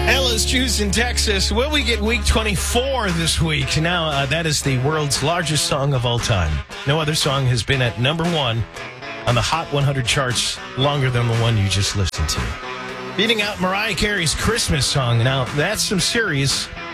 Ella's Juice in Texas. Will we get week 24 this week? Now, that is the world's largest song of all time. No other song has been at number one on the Hot 100 charts longer than the one you just listened to. Beating out Mariah Carey's Christmas song. Now, that's some serious